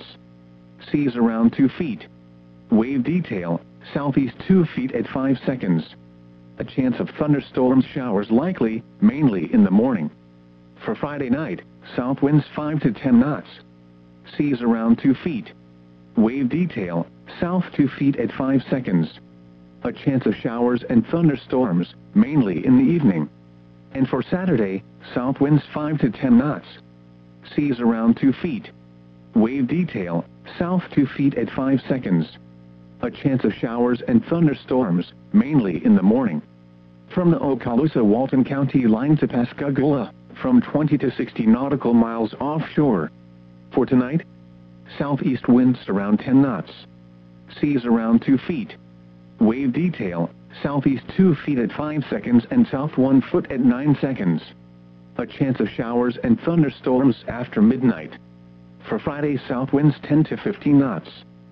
Seas around 2 feet. Wave detail, southeast 2 feet at 5 seconds. A chance of thunderstorms, showers likely, mainly in the morning. For Friday night, south winds 5 to 10 knots. Seas around 2 feet. Wave detail, south 2 feet at 5 seconds. A chance of showers and thunderstorms, mainly in the evening. And for Saturday, south winds 5 to 10 knots. Seas around 2 feet. Wave detail, south 2 feet at 5 seconds. A chance of showers and thunderstorms, mainly in the morning. From the Okaloosa-Walton County line to Pascagoula, from 20 to 60 nautical miles offshore. For tonight, southeast winds around 10 knots. Seas around 2 feet. Wave detail, southeast 2 feet at 5 seconds and south 1 foot at 9 seconds. A chance of showers and thunderstorms after midnight. For Friday, south winds 10 to 15 knots.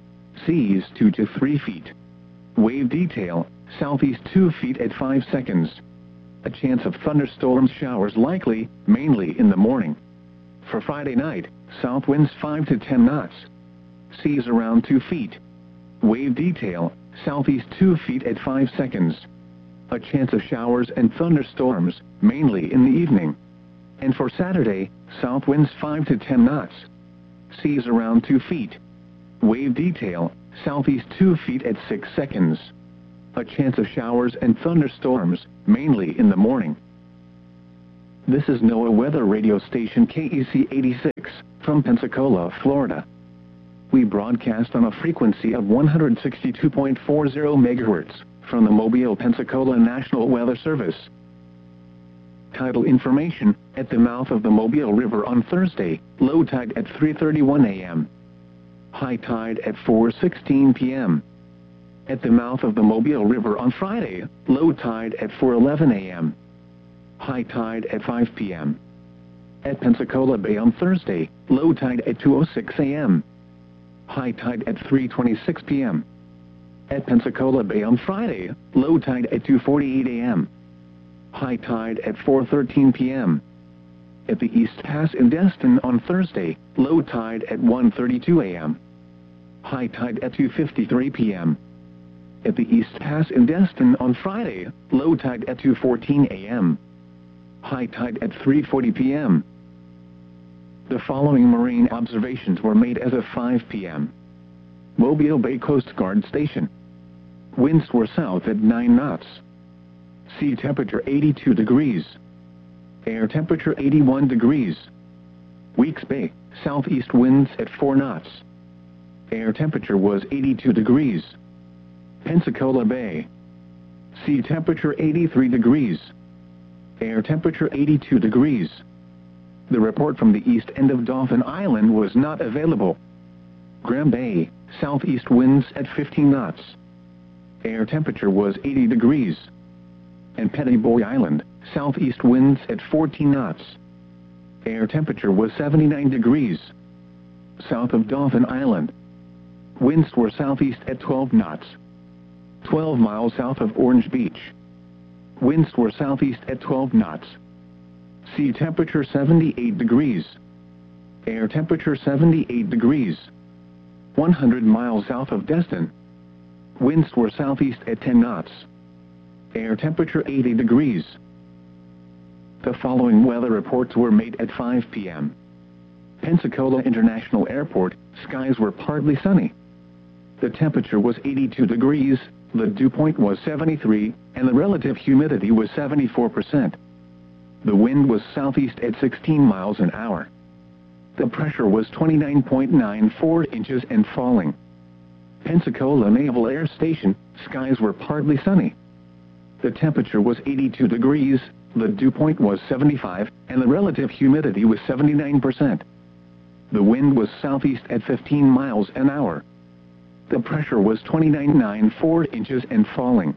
Seas 2 to 3 feet. Wave detail, southeast 2 feet at 5 seconds. A chance of thunderstorms, showers likely, mainly in the morning. For Friday night, south winds 5 to 10 knots. Seas around 2 feet. Wave detail, southeast 2 feet at 5 seconds. A chance of showers and thunderstorms, mainly in the evening. And for Saturday, south winds 5 to 10 knots. Seas around 2 feet. Wave detail, southeast 2 feet at 6 seconds. A chance of showers and thunderstorms, mainly in the morning. This is NOAA weather radio station KEC 86, from Pensacola, Florida. We broadcast on a frequency of 162.40 MHz, from the Mobile, Pensacola National Weather Service. Tidal information: at the mouth of the Mobile River on Thursday, low tide at 3:31 a.m. High tide at 4:16 p.m. At the mouth of the Mobile River on Friday, low tide at 4:11 a.m. High tide at 5 p.m. At Pensacola Bay on Thursday, low tide at 2:06 a.m. High tide at 3:26 p.m. At Pensacola Bay on Friday, low tide at 2:48 a.m. High tide at 4:13 p.m. At the East Pass in Destin on Thursday, low tide at 1:32 a.m. High tide at 2:53 p.m. At the East Pass in Destin on Friday, low tide at 2:14 a.m. High tide at 3:40 p.m. The following marine observations were made as of 5 p.m. Mobile Bay Coast Guard Station. Winds were south at 9 knots. Sea temperature 82 degrees. Air temperature 81 degrees. Weeks Bay, southeast winds at 4 knots. Air temperature was 82 degrees. Pensacola Bay. Sea temperature 83 degrees. Air temperature 82 degrees. The report from the east end of Dauphin Island was not available. Graham Bay, southeast winds at 15 knots. Air temperature was 80 degrees. And Petty Boy Island, southeast winds at 14 knots. Air temperature was 79 degrees. South of Dauphin Island. Winds were southeast at 12 knots. 12 miles south of Orange Beach. Winds were southeast at 12 knots. Sea temperature 78 degrees. Air temperature 78 degrees. 100 miles south of Destin. Winds were southeast at 10 knots. Air temperature 80 degrees. The following weather reports were made at 5 p.m. Pensacola International Airport, skies were partly sunny. The temperature was 82 degrees, the dew point was 73, and the relative humidity was 74%. The wind was southeast at 16 miles an hour. The pressure was 29.94 inches and falling. Pensacola Naval Air Station, skies were partly sunny. The temperature was 82 degrees, the dew point was 75, and the relative humidity was 79%. The wind was southeast at 15 miles an hour. The pressure was 29.94 inches and falling.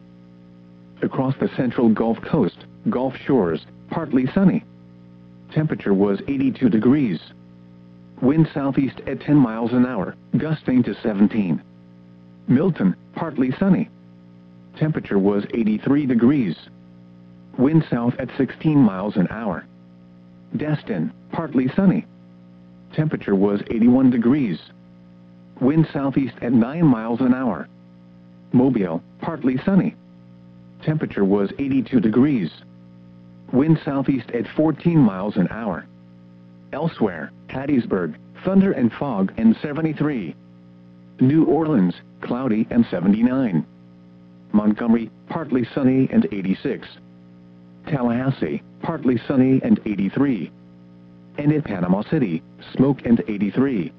Across the central Gulf Coast, Gulf Shores, partly sunny. Temperature was 82 degrees. Wind southeast at 10 miles an hour, gusting to 17. Milton, partly sunny. Temperature was 83 degrees. Wind south at 16 miles an hour. Destin, partly sunny. Temperature was 81 degrees. Wind southeast at 9 miles an hour. Mobile, partly sunny. Temperature was 82 degrees. Wind southeast at 14 miles an hour. Elsewhere, Hattiesburg, thunder and fog and 73. New Orleans, cloudy and 79. Montgomery, partly sunny and 86. Tallahassee, partly sunny and 83. And in Panama City, smoke and 83.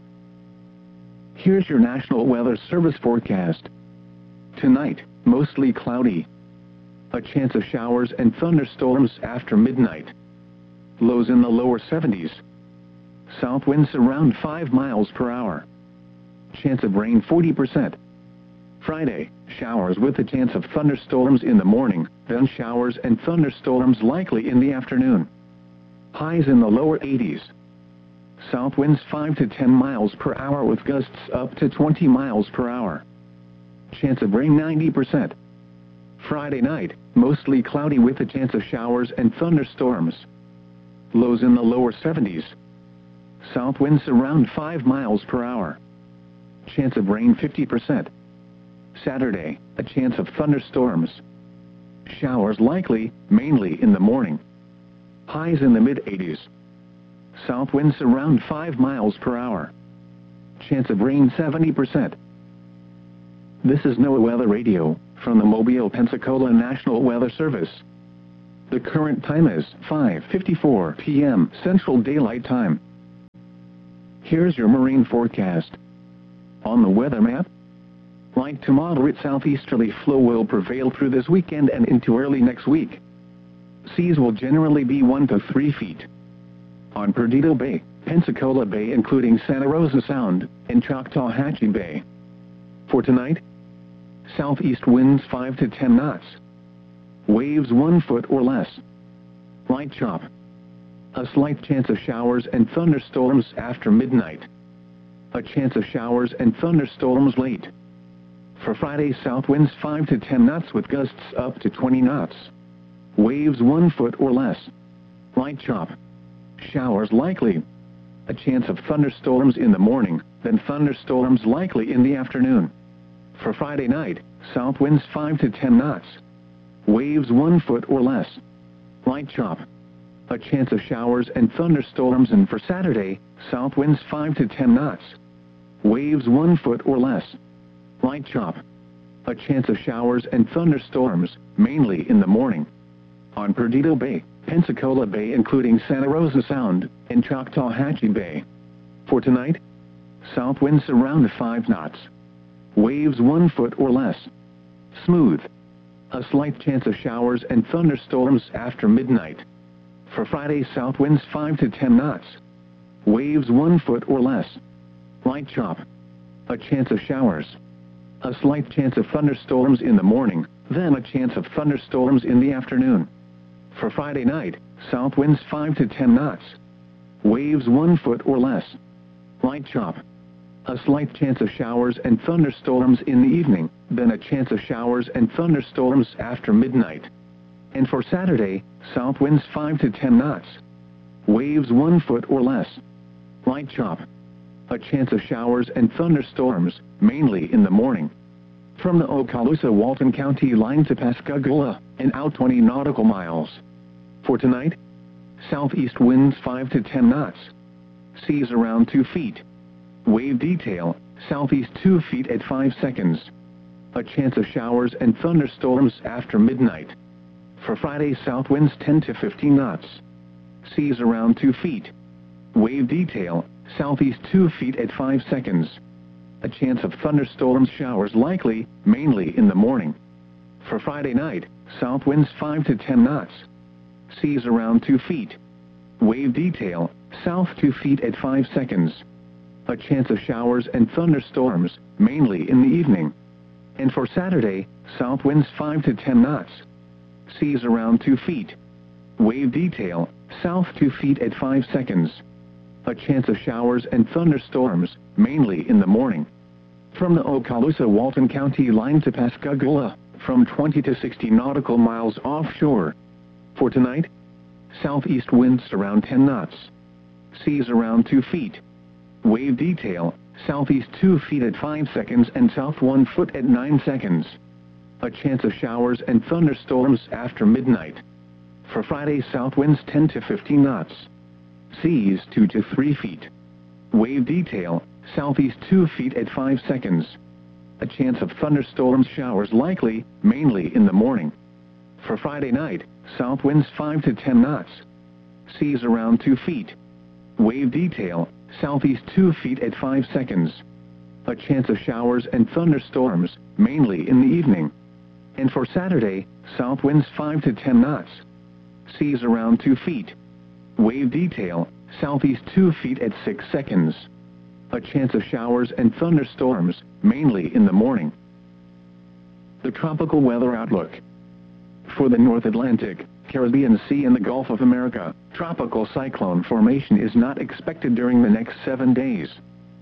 Here's your National Weather Service forecast. Tonight, mostly cloudy. A chance of showers and thunderstorms after midnight. Lows in the lower 70s. South winds around 5 miles per hour. Chance of rain 40%. Friday, showers with a chance of thunderstorms in the morning, then showers and thunderstorms likely in the afternoon. Highs in the lower 80s. South winds 5 to 10 miles per hour with gusts up to 20 miles per hour. Chance of rain 90%. Friday night, mostly cloudy with a chance of showers and thunderstorms. Lows in the lower 70s. South winds around 5 miles per hour. Chance of rain 50%. Saturday, a chance of thunderstorms. Showers likely, mainly in the morning. Highs in the mid-80s. South winds around 5 miles per hour. Chance of rain 70%. This is NOAA Weather Radio, from the Mobile, Pensacola National Weather Service. The current time is 5:54 p.m. Central Daylight Time. Here's your marine forecast. On the weather map, light to moderate southeasterly flow will prevail through this weekend and into early next week. Seas will generally be 1 to 3 feet. On Perdido Bay, Pensacola Bay including Santa Rosa Sound, and Choctawhatchee Bay. For tonight, southeast winds 5 to 10 knots. Waves 1 foot or less. Light chop. A slight chance of showers and thunderstorms after midnight. A chance of showers and thunderstorms late. For Friday, south winds 5 to 10 knots with gusts up to 20 knots. Waves 1 foot or less. Light chop. Showers likely. A chance of thunderstorms in the morning, then thunderstorms likely in the afternoon. For Friday night, south winds 5 to 10 knots. Waves 1 foot or less. Light chop. A chance of showers and thunderstorms, and for Saturday, south winds 5 to 10 knots. Waves 1 foot or less. Light chop. A chance of showers and thunderstorms, mainly in the morning. On Perdido Bay, Pensacola Bay including Santa Rosa Sound, and Choctawhatchee Bay. For tonight, south winds around 5 knots. Waves 1 foot or less. Smooth. A slight chance of showers and thunderstorms after midnight. For Friday, south winds 5 to 10 knots. Waves 1 foot or less. Light chop. A chance of showers. A slight chance of thunderstorms in the morning, then a chance of thunderstorms in the afternoon. For Friday night, south winds 5 to 10 knots. Waves 1 foot or less. Light chop. A slight chance of showers and thunderstorms in the evening, then a chance of showers and thunderstorms after midnight. And for Saturday, south winds 5 to 10 knots. Waves 1 foot or less. Light chop. A chance of showers and thunderstorms, mainly in the morning. From the Okaloosa-Walton County line to Pascagoula, and out 20 nautical miles. For tonight, southeast winds 5 to 10 knots. Seas around 2 feet. Wave detail, southeast 2 feet at 5 seconds. A chance of showers and thunderstorms after midnight. For Friday, south winds 10 to 15 knots. Seas around 2 feet. Wave detail, southeast 2 feet at 5 seconds. A chance of thunderstorms, showers likely, mainly in the morning. For Friday night, south winds 5 to 10 knots. Seas around 2 feet. Wave detail, south 2 feet at 5 seconds. A chance of showers and thunderstorms, mainly in the evening. And for Saturday, south winds 5 to 10 knots. Seas around 2 feet. Wave detail, south 2 feet at 5 seconds. A chance of showers and thunderstorms, mainly in the morning. From the Okaloosa-Walton County line to Pascagoula, from 20 to 60 nautical miles offshore. For tonight, southeast winds around 10 knots. Seas around 2 feet. Wave detail, southeast 2 feet at 5 seconds and south 1 foot at 9 seconds. A chance of showers and thunderstorms after midnight. For Friday, south winds 10 to 15 knots. Seas 2 to 3 feet. Wave detail, southeast 2 feet at 5 seconds. A chance of thunderstorms, showers likely, mainly in the morning. For Friday night, south winds 5 to 10 knots. Seas around 2 feet. Wave detail, southeast 2 feet at 5 seconds. A chance of showers and thunderstorms, mainly in the evening. And for Saturday, south winds 5 to 10 knots. Seas around 2 feet. Wave detail, southeast 2 feet at 6 seconds. A chance of showers and thunderstorms, mainly in the morning. The tropical weather outlook. For the North Atlantic, Caribbean Sea and the Gulf of America, tropical cyclone formation is not expected during the next 7 days.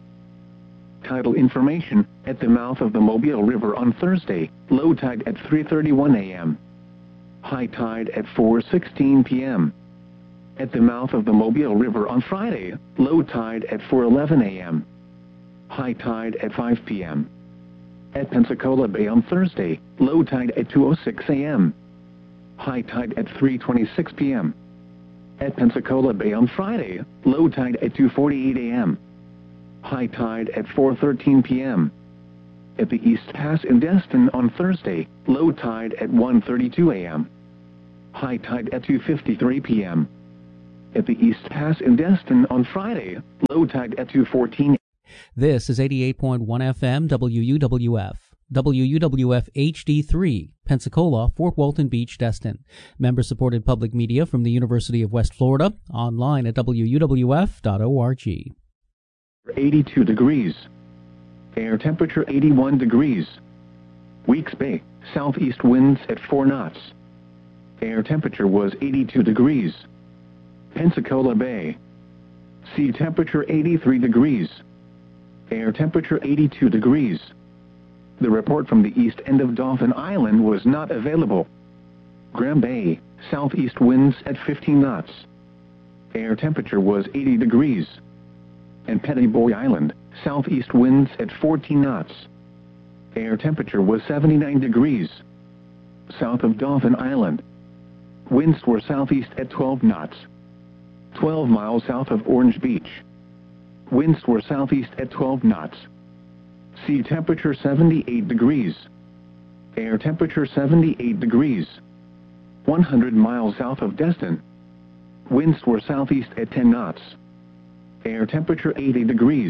Tidal information, at the mouth of the Mobile River on Thursday, low tide at 3:31 a.m. High tide at 4:16 p.m. At the mouth of the Mobile River on Friday, low tide at 4:11 a.m. High tide at 5 p.m. At Pensacola Bay on Thursday, low tide at 2:06 a.m. High tide at 3:26 p.m. At Pensacola Bay on Friday, low tide at 2:48 a.m. High tide at 4:13 p.m. At the East Pass in Destin on Thursday, low tide at 1:32 a.m. high tide at 2:53 p.m. At the East Pass in Destin on Friday, low tide at 2:14. This is 88.1 FM WUWF. WUWF HD3, Pensacola, Fort Walton Beach, Destin. Member-supported public media from the University of West Florida. Online at WUWF.org. 82 degrees. Air temperature 81 degrees. Weeks Bay, southeast winds at 4 knots. Air temperature was 82 degrees. Pensacola Bay. Sea temperature 83 degrees. Air temperature 82 degrees. The report from the east end of Dauphin Island was not available. Graham Bay, southeast winds at 15 knots. Air temperature was 80 degrees. And Petty Boy Island, southeast winds at 14 knots. Air temperature was 79 degrees. South of Dauphin Island, winds were southeast at 12 knots. 12 miles south of Orange Beach, winds were southeast at 12 knots. Sea temperature 78 degrees. Air temperature 78 degrees. 100 miles south of Destin, winds were southeast at 10 knots. Air temperature 80 degrees.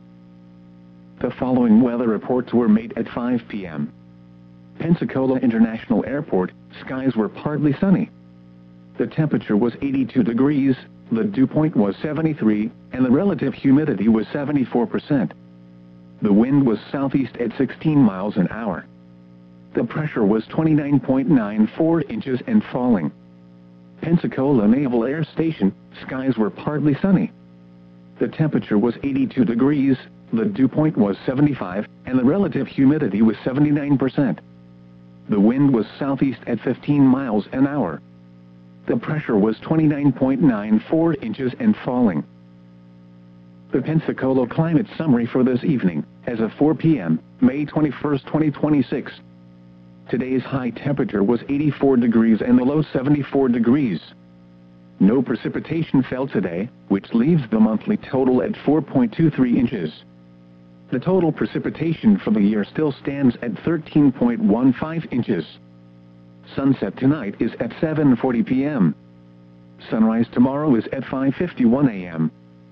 The following weather reports were made at 5 p.m. Pensacola International Airport, skies were partly sunny. The temperature was 82 degrees, the dew point was 73, and the relative humidity was 74%. The wind was southeast at 16 miles an hour. The pressure was 29.94 inches and falling. Pensacola Naval Air Station, skies were partly sunny. The temperature was 82 degrees, the dew point was 75, and the relative humidity was 79%. The wind was southeast at 15 miles an hour. The pressure was 29.94 inches and falling. The Pensacola Climate Summary for this evening, as of 4 p.m., May 21, 2026. Today's high temperature was 84 degrees and the low 74 degrees. No precipitation fell today, which leaves the monthly total at 4.23 inches. The total precipitation for the year still stands at 13.15 inches. Sunset tonight is at 7:40 p.m. Sunrise tomorrow is at 5:51 a.m.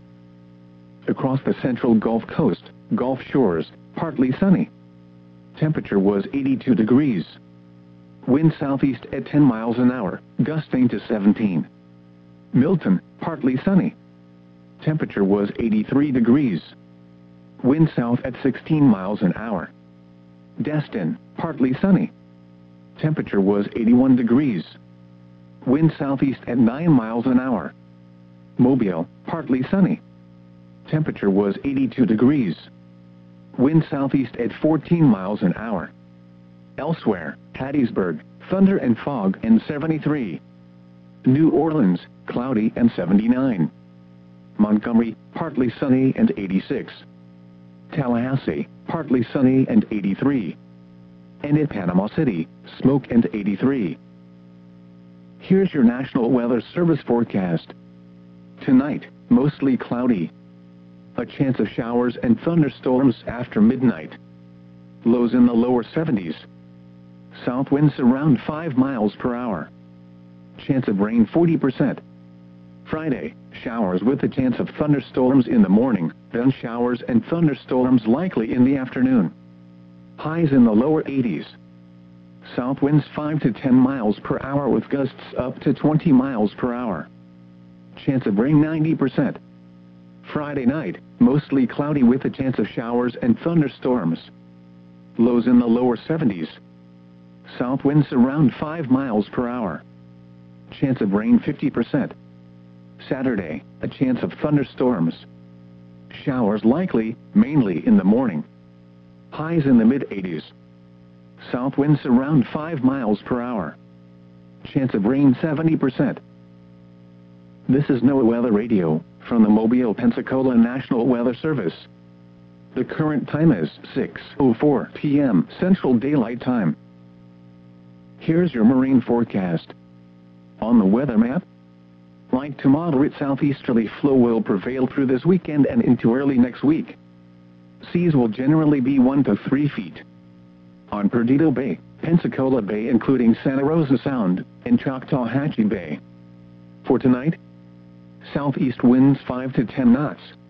Across the central Gulf Coast, Gulf Shores, partly sunny. Temperature was 82 degrees. Wind southeast at 10 miles an hour, gusting to 17. Milton, partly sunny. Temperature was 83 degrees. Wind south at 16 miles an hour. Destin, partly sunny. Temperature was 81 degrees. Wind southeast at 9 miles an hour. Mobile, partly sunny. Temperature was 82 degrees. Wind southeast at 14 miles an hour. Elsewhere, Hattiesburg, thunder and fog and 73. New Orleans, cloudy and 79. Montgomery, partly sunny and 86. Tallahassee, partly sunny and 83. And in Panama City, smoke and 83. Here's your National Weather Service forecast. Tonight, mostly cloudy. A chance of showers and thunderstorms after midnight. Lows in the lower 70s. South winds around 5 miles per hour. Chance of rain 40%. Friday, showers with a chance of thunderstorms in the morning, then showers and thunderstorms likely in the afternoon. Highs in the lower 80s. South winds 5 to 10 miles per hour with gusts up to 20 miles per hour. Chance of rain 90%. Friday night, mostly cloudy with a chance of showers and thunderstorms. Lows in the lower 70s. South winds around 5 miles per hour. Chance of rain 50%. Saturday, a chance of thunderstorms. Showers likely, mainly in the morning. Highs in the mid-80s. South winds around 5 miles per hour. Chance of rain 70%. This is NOAA Weather Radio from the Mobile, Pensacola National Weather Service. The current time is 6:04 p.m. Central Daylight Time. Here's your marine forecast. On the weather map, light to moderate southeasterly flow will prevail through this weekend and into early next week. Seas will generally be 1 to 3 feet. On Perdido Bay, Pensacola Bay including Santa Rosa Sound and Choctawhatchee Bay. For tonight, southeast winds 5 to 10 knots.